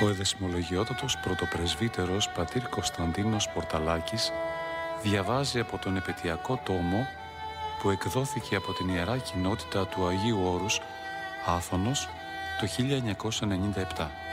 Ο εδεσμολογιότατος πρωτοπρεσβύτερος πατήρ Κωνσταντίνος Πορταλάκης διαβάζει από τον επετειακό τόμο που εκδόθηκε από την Ιερά Κοινότητα του Αγίου Όρους Άθωνος το 1997.